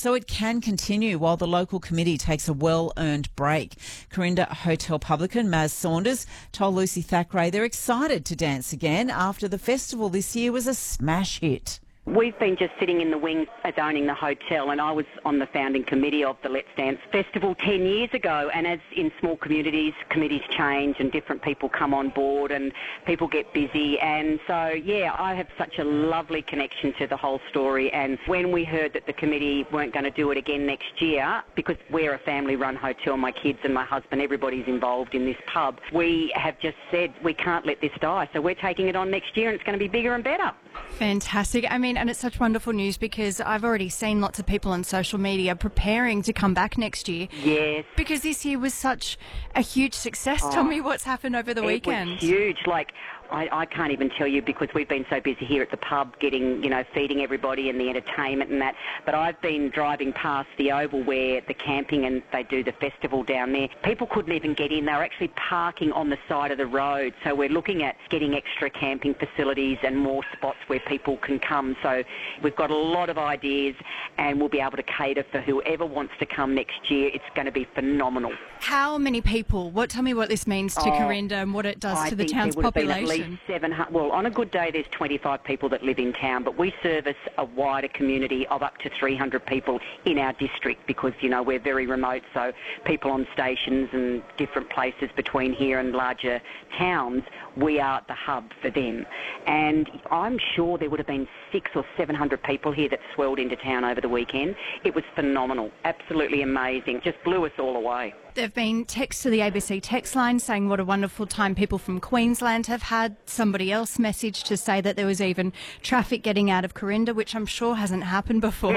so it can continue while the local committee takes a well-earned break. Corinda Hotel publican Maz Saunders told Lucy Thackeray they're excited to dance again after the festival this year was a smash hit. We've been just sitting in the wings as owning the hotel, and I was on the founding committee of the Let's Dance Festival 10 years ago, and as in small communities, committees change and different people come on board and people get busy, and so, yeah, I have such a lovely connection to the whole story, and when we heard that the committee weren't going to do it again next year, because we're a family-run hotel, my kids and my husband, everybody's involved in this pub, we have just said we can't let this die, so we're taking it on next year and it's going to be bigger and better. Fantastic. I mean, and it's such wonderful news because I've already seen lots of people on social media preparing to come back next year. Yes. Because this year was such a huge success. Tell me what's happened over the weekend. It was huge. I can't even tell you because we've been so busy here at the pub getting, feeding everybody and the entertainment and that. But I've been driving past the Oval where the camping and they do the festival down there. People couldn't even get in. They were actually parking on the side of the road. So we're looking at getting extra camping facilities and more spots where people can come. So we've got a lot of ideas and we'll be able to cater for whoever wants to come next year. It's going to be phenomenal. How many people? Tell me what this means to Corinda and what it does to the town's population. On a good day there's 25 people that live in town, but we service a wider community of up to 300 people in our district because, we're very remote, so people on stations and different places between here and larger towns, we are the hub for them. And I'm sure there would have been 600 or 700 people here that swelled into town over the weekend. It was phenomenal, absolutely amazing, just blew us all away. There have been texts to the ABC text line saying what a wonderful time people from Queensland have had. Somebody else messaged to say that there was even traffic getting out of Corinda, which I'm sure hasn't happened before.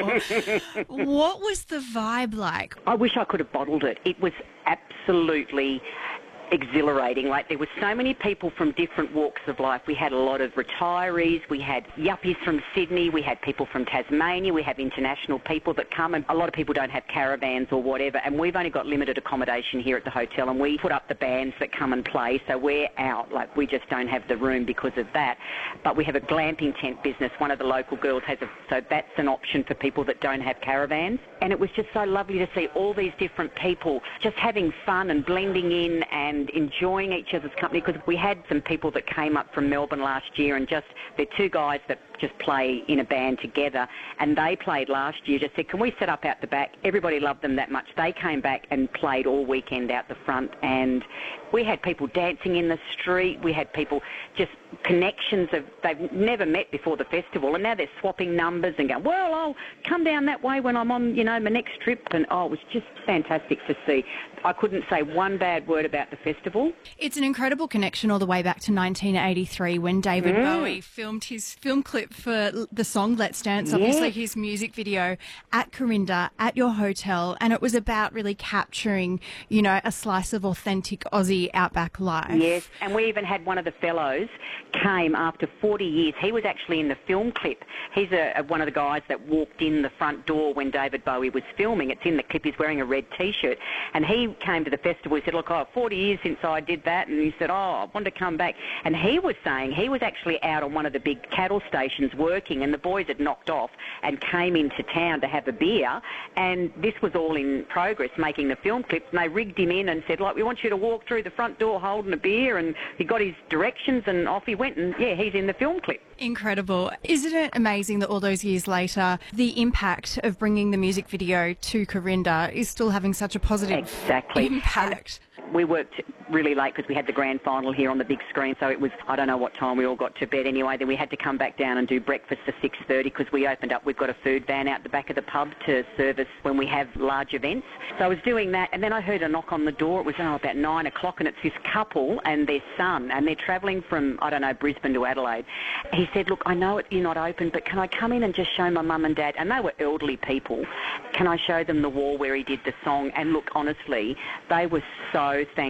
What was the vibe like? I wish I could have bottled it. It was absolutely exhilarating. There were so many people from different walks of life. We had a lot of retirees, we had yuppies from Sydney, we had people from Tasmania, we have international people that come, and a lot of people don't have caravans or whatever, and we've only got limited accommodation here at the hotel, and we put up the bands that come and play, so we're out. We just don't have the room because of that. But we have a glamping tent business. One of the local girls has so that's an option for people that don't have caravans. And it was just so lovely to see all these different people just having fun and blending in and enjoying each other's company, because we had some people that came up from Melbourne last year, and they're two guys that just play in a band together, and they played last year, just said, can we set up out the back? Everybody loved them that much. They came back and played all weekend out the front, and we had people dancing in the street. We had people just connections they've never met before the festival, and now they're swapping numbers and going, well, I'll come down that way when I'm on, my next trip. And it was just fantastic to see. I couldn't say one bad word about the festival. It's an incredible connection all the way back to 1983 when David Bowie filmed his film clip for the song Let's Dance, obviously his music video at Corinda, at your hotel, and it was about really capturing, a slice of authentic Aussie outback life. Yes, and we even had one of the fellows came after 40 years. He was actually in the film clip. He's one of the guys that walked in the front door when David Bowie was filming. It's in the clip. He's wearing a red T-shirt, and he came to the festival. He said, look, 40 years since I did that, and he said, I want to come back. And he was saying he was actually out on one of the big cattle stations working, and the boys had knocked off and came into town to have a beer, and this was all in progress, making the film clip, and they rigged him in and said, we want you to walk through the front door holding a beer, and he got his directions and off he went, and he's in the film clip. Incredible. Isn't it amazing that all those years later, the impact of bringing the music video to Corinda is still having such a positive impact? We worked really late because we had the grand final here on the big screen, so it was, I don't know what time we all got to bed anyway. Then we had to come back down and do breakfast for 6:30 because we opened up. We've got a food van out the back of the pub to service when we have large events. So I was doing that, and then I heard a knock on the door. It was about 9 o'clock, and it's this couple and their son, and they're travelling from, Brisbane to Adelaide. He said, look, I know you're not open, but can I come in and just show my mum and dad? And they were elderly people. Can I show them the wall where he did the song? And look, honestly, they were so thankful.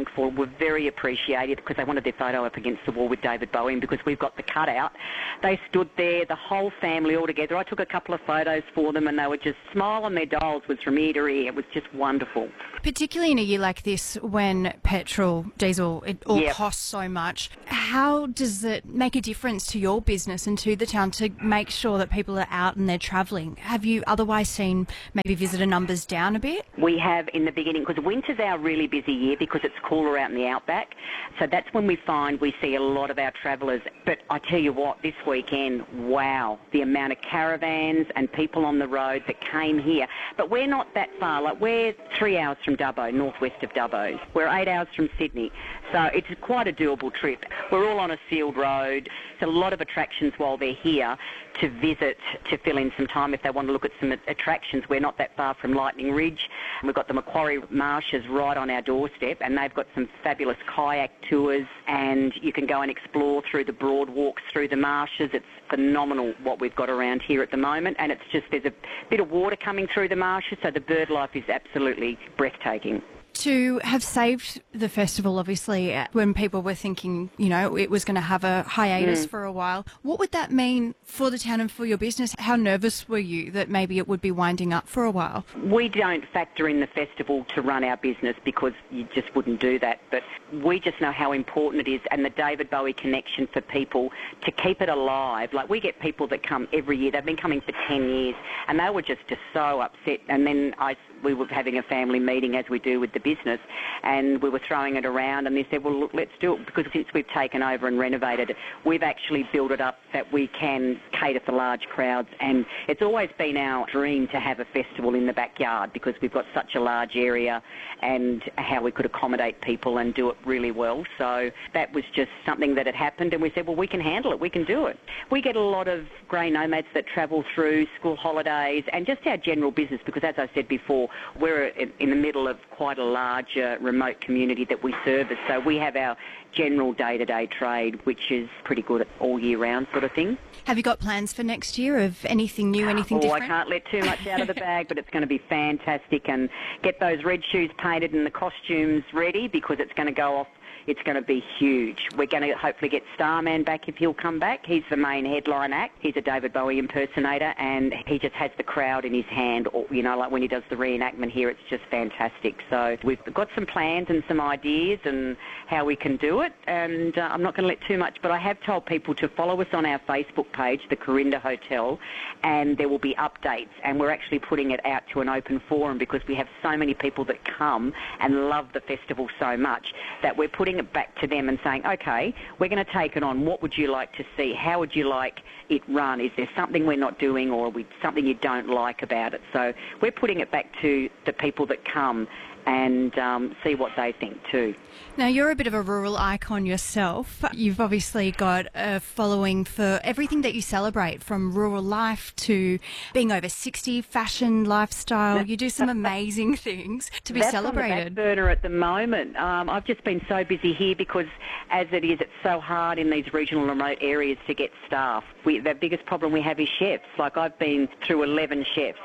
were very appreciative because they wanted their photo up against the wall with David Bowie, and because we've got the cutout, they stood there, the whole family all together. I took a couple of photos for them and they were just smile on their dolls was from ear to ear. It was just wonderful. Particularly in a year like this when petrol, diesel, it all costs so much. How does it make a difference to your business and to the town to make sure that people are out and they're travelling? Have you otherwise seen maybe visitor numbers down a bit? We have in the beginning, because winter's our really busy year because it's cooler out in the outback. So that's when we find we see a lot of our travellers. But I tell you what, this weekend, wow, the amount of caravans and people on the road that came here. But we're not that far. Like, we're 3 hours from Dubbo, northwest of Dubbo. We're 8 hours from Sydney. So it's quite a doable trip. We're all on a sealed road. It's a lot of attractions while they're here to visit, to fill in some time if they want to look at some attractions. We're not that far from Lightning Ridge. We've got the Macquarie Marshes right on our doorstep, and they've got some fabulous kayak tours, and you can go and explore through the broad walks through the marshes. It's phenomenal what we've got around here at the moment, and it's just there's a bit of water coming through the marshes, so the bird life is absolutely breathtaking. To have saved the festival, obviously, when people were thinking, you know, it was going to have a hiatus for a while, what would that mean for the town and for your business? How nervous were you that maybe it would be winding up for a while? We don't factor in the festival to run our business because you just wouldn't do that, but we just know how important it is, and the David Bowie connection for people to keep it alive. Like, we get people that come every year. They've been coming for 10 years, and they were just so upset. And then we were having a family meeting, as we do with the business, and we were throwing it around, and they said, well, look, let's do it, because since we've taken over and renovated it, we've actually built it up that we can cater for large crowds. And it's always been our dream to have a festival in the backyard because we've got such a large area and how we could accommodate people and do it really well. So that was just something that had happened, and we said, well, we can handle it, we can do it. We get a lot of grey nomads that travel through school holidays and just our general business because, as I said before, we're in the middle of quite a large remote community that we service. So we have our general day-to-day trade, which is pretty good all year round sort of thing. Have you got plans for next year of anything new, anything different? I can't let too much out of the bag, but it's going to be fantastic, and get those red shoes painted and the costumes ready because it's going to go off. It's going to be huge. We're going to hopefully get Starman back if he'll come back. He's the main headline act. He's a David Bowie impersonator, and he just has the crowd in his hand. Or, you know, like when he does the reenactment here, it's just fantastic. So we've got some plans and some ideas and how we can do it. And I'm not going to let too much, but I have told people to follow us on our Facebook page, the Corinda Hotel, and there will be updates. And we're actually putting it out to an open forum because we have so many people that come and love the festival so much that we're putting it back to them and saying, okay, we're going to take it on. What would you like to see? How would you like it run? Is there something we're not doing or something you don't like about it? So we're putting it back to the people that come and see what they think too. Now, you're a bit of a rural icon yourself. You've obviously got a following for everything that you celebrate, from rural life to being over 60, fashion, lifestyle. You do some amazing things to be celebrated. That's on the back burner at the moment. I've just been so busy here because, as it is, it's so hard in these regional remote areas to get staff. The biggest problem we have is chefs. Like, I've been through 11 chefs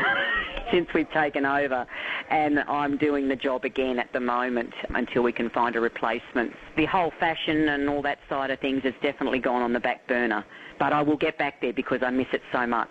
since we've taken over, and I'm doing the job again at the moment until we can find a replacement. The whole fashion and all that side of things has definitely gone on the back burner, but I will get back there because I miss it so much.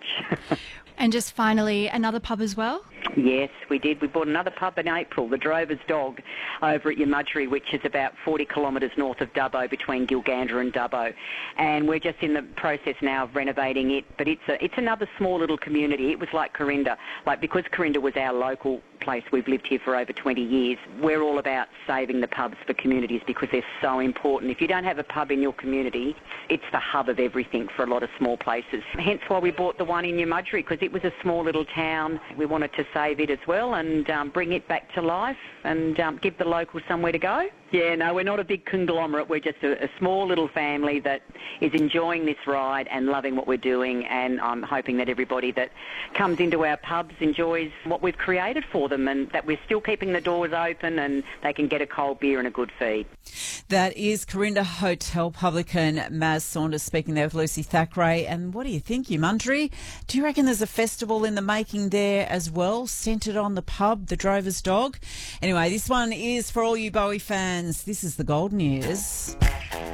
And just finally, another pub as well? Yes, we did. We bought another pub in April, the Drover's Dog, over at Yamudgeri, which is about 40 kilometres north of Dubbo, between Gilgandra and Dubbo. And we're just in the process now of renovating it. But it's another small little community. It was like Corinda. Like, because Corinda was our local place, we've lived here for over 20 years, we're all about saving the pubs for communities because they're so important. If you don't have a pub in your community, it's the hub of everything for a lot of small places. Hence why we bought the one in Yamudgeri, because it was a small little town. We wanted to save it as well and bring it back to life and give the locals somewhere to go. Yeah, no, we're not a big conglomerate. We're just a small little family that is enjoying this ride and loving what we're doing, and I'm hoping that everybody that comes into our pubs enjoys what we've created for them and that we're still keeping the doors open and they can get a cold beer and a good feed. That is Corinda Hotel publican Maz Saunders speaking there with Lucy Thackeray. And what do you think, Yamudgeri? Do you reckon there's a festival in the making there as well, centred on the pub, the Drover's Dog? Anyway, this one is for all you Bowie fans. fans, this is the gold news.